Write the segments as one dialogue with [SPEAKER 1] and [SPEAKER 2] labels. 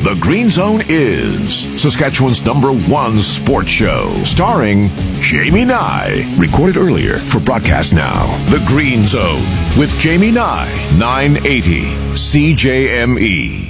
[SPEAKER 1] The Green Zone is Saskatchewan's #1 sports show, starring Jamie Nye. Recorded earlier for broadcast now. The Green Zone with Jamie Nye, 980 CJME.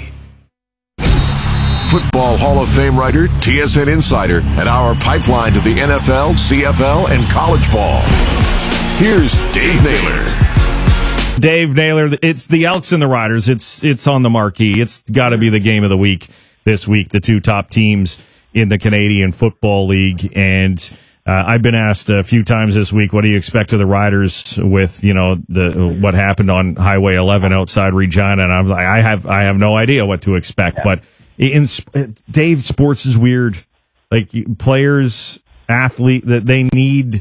[SPEAKER 1] Football Hall of Fame writer, TSN insider, and our pipeline to the NFL, CFL, and college ball. Here's Dave Naylor.
[SPEAKER 2] Dave Naylor, it's the Elks and the Riders. It's on the marquee. It's got to be the game of the week this week, the two top teams in the Canadian Football League. And I've been asked a few times this week, what do you expect of the Riders with, what happened on Highway 11 outside Regina? And I was like, I have no idea what to expect. Yeah. But Dave, sports is weird. Like players, athlete, that they need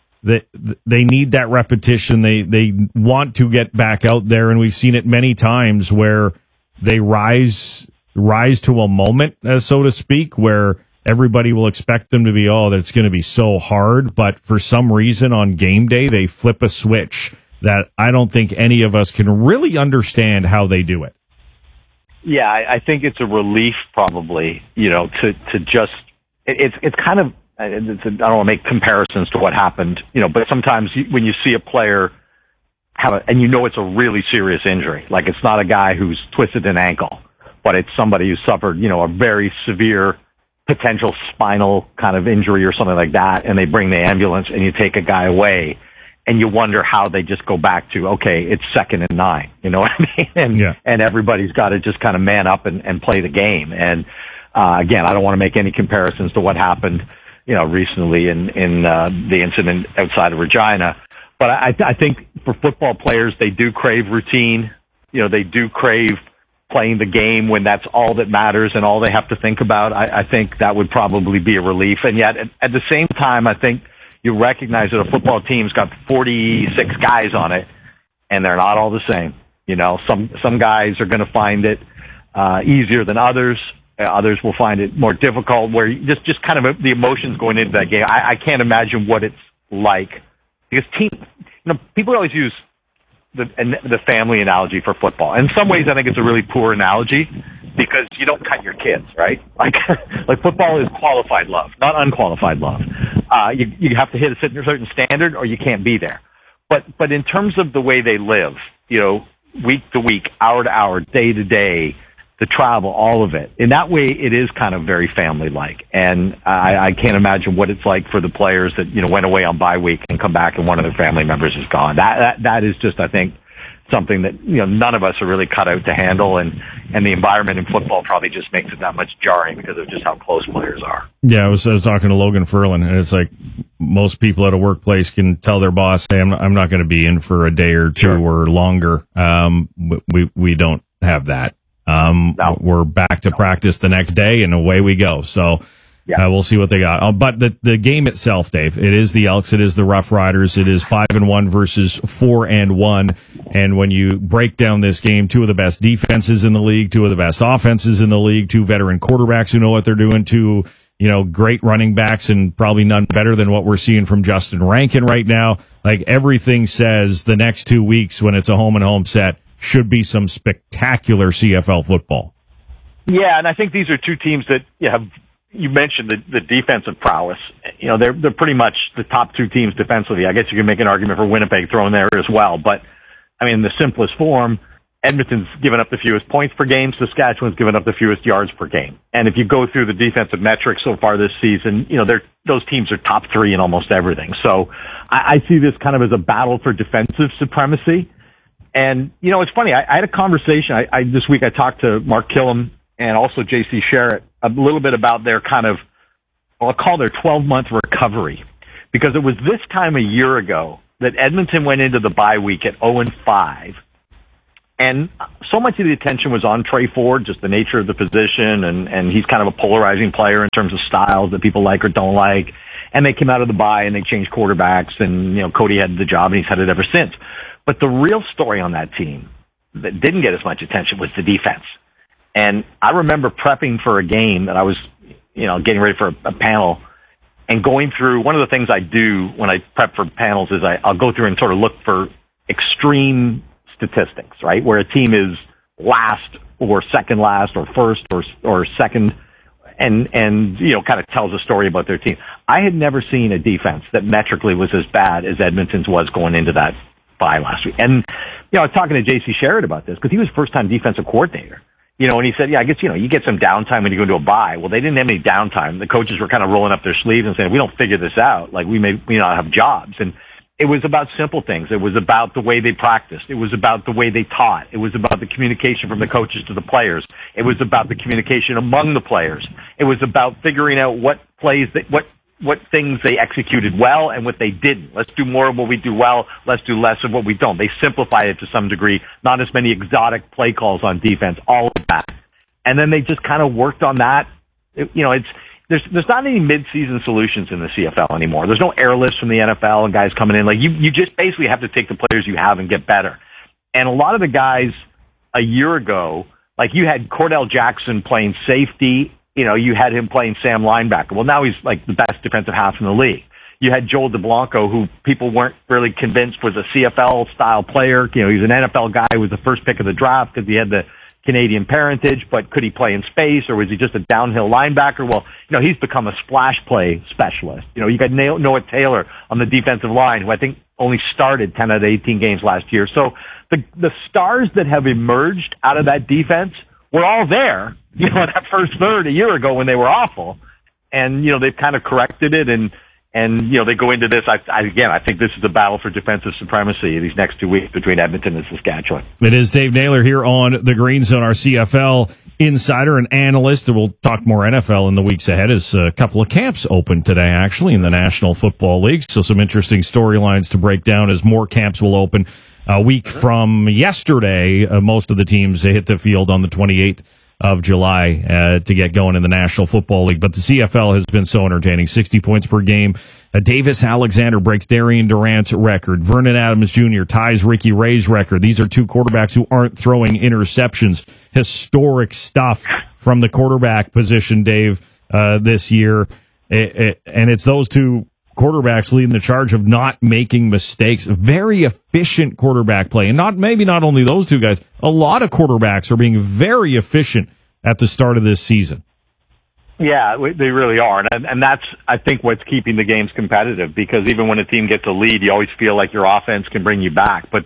[SPEAKER 2] that repetition. They want to get back out there, and we've seen it many times where they rise to a moment, so to speak, where everybody will expect them to be, that's going to be so hard. But for some reason on game day, they flip a switch that I don't think any of us can really understand how they do it.
[SPEAKER 3] Yeah, I think it's a relief probably, to just, it's kind of, I don't want to make comparisons to what happened, but sometimes when you see a player and it's a really serious injury, like it's not a guy who's twisted an ankle, but it's somebody who suffered, a very severe potential spinal kind of injury or something like that, and they bring the ambulance and you take a guy away, and you wonder how they just go back to, okay, it's 2nd and 9, you know what I mean? And everybody's got to just kind of man up and play the game. And again, I don't want to make any comparisons to what happened recently in the incident outside of Regina. But I think for football players, they do crave routine. They do crave playing the game when that's all that matters and all they have to think about. I think that would probably be a relief. And yet, at the same time, I think you recognize that a football team's got 46 guys on it, and they're not all the same. Some guys are going to find it easier than others. Others will find it more difficult, where just kind of the emotions going into that game. I can't imagine what it's like, because people always use the family analogy for football. In some ways, I think it's a really poor analogy, because you don't cut your kids, right? Like football is qualified love, not unqualified love. You have to hit a certain standard, or you can't be there. But in terms of the way they live, week to week, hour to hour, day to day, the travel, all of it. In that way, it is kind of very family-like. And I can't imagine what it's like for the players that, went away on bye week and come back and one of their family members is gone. That is just, I think, something that, none of us are really cut out to handle. And the environment in football probably just makes it that much jarring because of just how close players are.
[SPEAKER 2] Yeah, I was talking to Logan Ferlin, and it's like most people at a workplace can tell their boss, hey, I'm not going to be in for a day or two or longer. We don't have that. No. We're back to practice the next day, and away we go. So we'll see what they got. But the game itself, Dave, it is the Elks, it is the Rough Riders, it is 5-1 versus 4-1. And when you break down this game, two of the best defenses in the league, two of the best offenses in the league, two veteran quarterbacks who know what they're doing, two great running backs, and probably none better than what we're seeing from Justin Rankin right now. Like, everything says the next 2 weeks, when it's a home and home set, should be some spectacular CFL football.
[SPEAKER 3] Yeah, and I think these are two teams that you mentioned the defensive prowess. They're pretty much the top two teams defensively. I guess you can make an argument for Winnipeg thrown there as well. But, I mean, in the simplest form, Edmonton's given up the fewest points per game. Saskatchewan's given up the fewest yards per game. And if you go through the defensive metrics so far this season, those teams are top 3 in almost everything. So I see this kind of as a battle for defensive supremacy. And, it's funny. I had a conversation. This week I talked to Mark Killam and also J.C. Sherritt a little bit about their kind of, I'll call their 12-month recovery. Because it was this time a year ago that Edmonton went into the bye week at 0-5. And so much of the attention was on Trey Ford, just the nature of the position. And he's kind of a polarizing player in terms of styles that people like or don't like. And they came out of the bye and they changed quarterbacks. And, Cody had the job and he's had it ever since. But the real story on that team that didn't get as much attention was the defense. And I remember prepping for a game that I was, getting ready for a panel and going through. One of the things I do when I prep for panels is I'll go through and sort of look for extreme statistics, right? Where a team is last or second last or first or second, and kind of tells a story about their team. I had never seen a defense that metrically was as bad as Edmonton's was going into that bye last week. And I was talking to J.C. Sherritt about this because he was first-time defensive coordinator. And he said, I guess, you get some downtime when you go into a bye. Well, they didn't have any downtime. The coaches were kind of rolling up their sleeves and saying, we don't figure this out. Like, we may not have jobs. And it was about simple things. It was about the way they practiced. It was about the way they taught. It was about the communication from the coaches to the players. It was about the communication among the players. It was about figuring out what things they executed well and what they didn't. Let's do more of what we do well. Let's do less of what we don't. They simplified it to some degree. Not as many exotic play calls on defense, all of that. And then they just kind of worked on that. There's not any mid-season solutions in the CFL anymore. There's no airlifts from the NFL and guys coming in. Like, you just basically have to take the players you have and get better. And a lot of the guys a year ago, like, you had Cordell Jackson playing safety. You had him playing Sam linebacker. Well, now he's like the best defensive half in the league. You had Joel DeBlanco, who people weren't really convinced was a CFL-style player. He's an NFL guy who was the first pick of the draft because he had the Canadian parentage, but could he play in space, or was he just a downhill linebacker? Well, he's become a splash play specialist. You got Noah Taylor on the defensive line, who I think only started 10 out of 18 games last year. So the stars that have emerged out of that defense were all there, in that first third a year ago when they were awful. And, they've kind of corrected it and they go into this. I think this is a battle for defensive supremacy these next 2 weeks between Edmonton and Saskatchewan.
[SPEAKER 2] It is Dave Naylor here on the Green Zone, our CFL insider and analyst. We'll talk more NFL in the weeks ahead as a couple of camps open today, actually, in the National Football League. So some interesting storylines to break down as more camps will open. A week from yesterday, most of the teams hit the field on the 28th of July to get going in the National Football League. But the CFL has been so entertaining. 60 points per game. Davis Alexander breaks Darian Durant's record. Vernon Adams Jr. ties Ricky Ray's record. These are two quarterbacks who aren't throwing interceptions. Historic stuff from the quarterback position, Dave, this year. And it's those two quarterbacks leading the charge of not making mistakes. Very efficient quarterback play. And maybe not only those two guys, a lot of quarterbacks are being very efficient at the start of this season.
[SPEAKER 3] Yeah, they really are. And that's, I think, what's keeping the games competitive, because even when a team gets a lead, you always feel like your offense can bring you back. But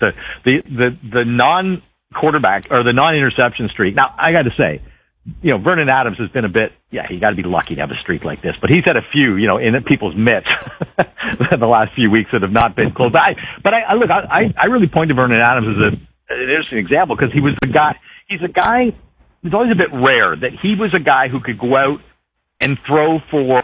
[SPEAKER 3] the non-quarterback or the non-interception streak, now I got to say, Vernon Adams has been you got to be lucky to have a streak like this, but he's had a few, in people's mitts the last few weeks that have not been close. I really point to Vernon Adams as an interesting example, because he's always a bit rare that he was a guy who could go out and throw for,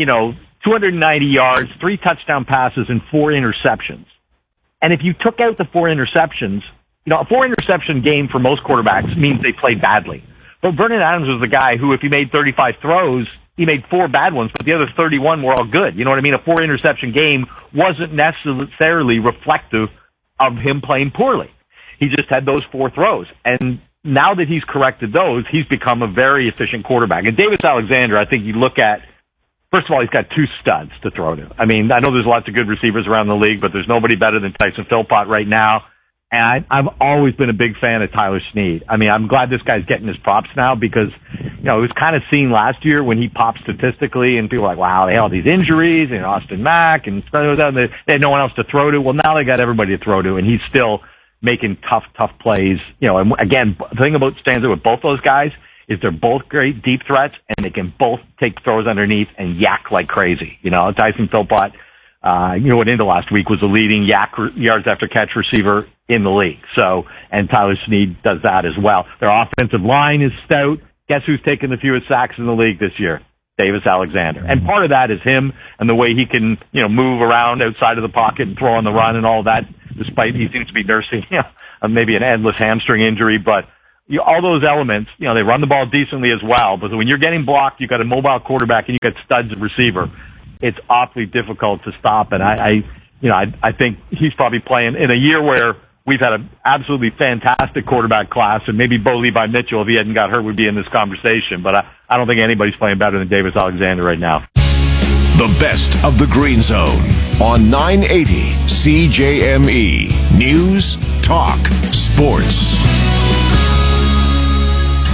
[SPEAKER 3] 290 yards, 3 touchdown passes, and 4 interceptions. And if you took out the 4 interceptions, a 4 interception game for most quarterbacks means they played badly. But Vernon Adams was the guy who, if he made 35 throws, he made 4 bad ones, but the other 31 were all good. You know what I mean? A 4 interception game wasn't necessarily reflective of him playing poorly. He just had those 4 throws. And now that he's corrected those, he's become a very efficient quarterback. And Davis Alexander, I think you look at, first of all, he's got 2 studs to throw to. I mean, I know there's lots of good receivers around the league, but there's nobody better than Tyson Philpott right now. And I've always been a big fan of Tyler Snead. I mean, I'm glad this guy's getting his props now, because, it was kind of seen last year when he popped statistically and people were like, wow, they had all these injuries and Austin Mack and they had no one else to throw to. Well, now they got everybody to throw to, and he's still making tough plays. And again, the thing about stands out with both those guys is they're both great deep threats, and they can both take throws underneath and yak like crazy. Tyson Philpott, went into last week was the leading yak yards after catch receiver in the league. So, and Tyler Snead does that as well. Their offensive line is stout. Guess who's taken the fewest sacks in the league this year? Davis Alexander. And part of that is him and the way he can, move around outside of the pocket and throw on the run and all that, despite he seems to be nursing, maybe an endless hamstring injury. But all those elements, they run the ball decently as well. But when you're getting blocked, you've got a mobile quarterback and you've got studs at receiver. It's awfully difficult to stop. And I think he's probably playing in a year where we've had an absolutely fantastic quarterback class, and maybe Bo Levi Mitchell, if he hadn't got hurt, would be in this conversation. But I don't think anybody's playing better than Davis Alexander right now.
[SPEAKER 1] The best of the Green Zone on 980 CJME. News, Talk, Sports.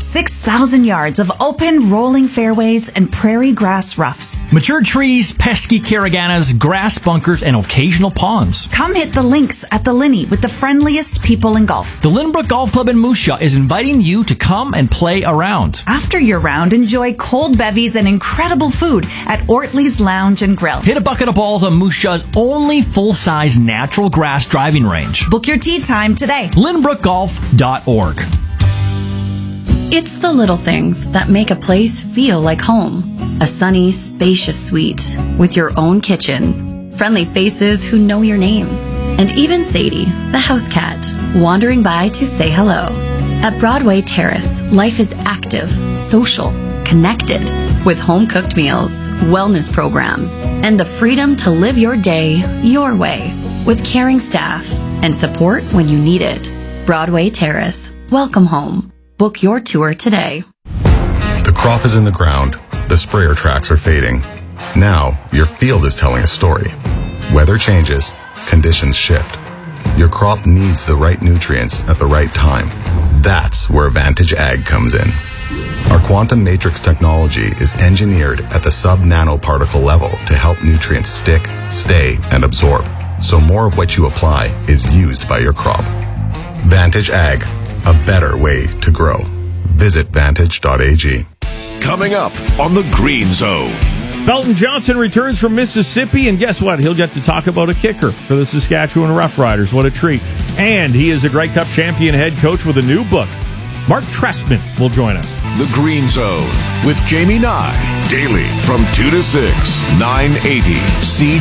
[SPEAKER 4] 6,000 yards of open, rolling fairways and prairie grass roughs.
[SPEAKER 5] Mature trees, pesky caraganas, grass bunkers, and occasional ponds.
[SPEAKER 4] Come hit the links at the Linney with the friendliest people in golf.
[SPEAKER 5] The Lynbrook Golf Club in Moose Jaw is inviting you to come and play around.
[SPEAKER 4] After your round, enjoy cold bevies and incredible food at Ortley's Lounge and Grill.
[SPEAKER 5] Hit a bucket of balls on Moose Jaw's only full-size natural grass driving range.
[SPEAKER 4] Book your tee time today.
[SPEAKER 5] LynbrookGolf.org.
[SPEAKER 6] It's the little things that make a place feel like home. A sunny, spacious suite with your own kitchen, friendly faces who know your name, and even Sadie, the house cat, wandering by to say hello. At Broadway Terrace, life is active, social, connected, with home-cooked meals, wellness programs, and the freedom to live your day your way, with caring staff and support when you need it. Broadway Terrace. Welcome home. Book your tour today.
[SPEAKER 7] The crop is in the ground. The sprayer tracks are fading. Now, your field is telling a story. Weather changes. Conditions shift. Your crop needs the right nutrients at the right time. That's where Vantage Ag comes in. Our quantum matrix technology is engineered at the sub-nanoparticle level to help nutrients stick, stay, and absorb, so more of what you apply is used by your crop. Vantage Ag, a better way to grow. Visit vantage.ag.
[SPEAKER 1] Coming up on the Green Zone.
[SPEAKER 2] Felton Johnson returns from Mississippi, and guess what? He'll get to talk about a kicker for the Saskatchewan Roughriders. What a treat. And he is a Grey Cup champion head coach with a new book. Mark Trestman will join us.
[SPEAKER 1] The Green Zone with Jamie Nye. Daily from 2 to 6, 980 C.